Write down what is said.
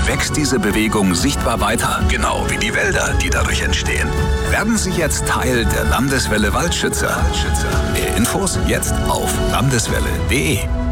wächst diese Bewegung sichtbar weiter, genau wie die Wälder, die dadurch entstehen. Werden Sie jetzt Teil der Landeswelle Waldschützer. Mehr Infos jetzt auf landeswelle.de.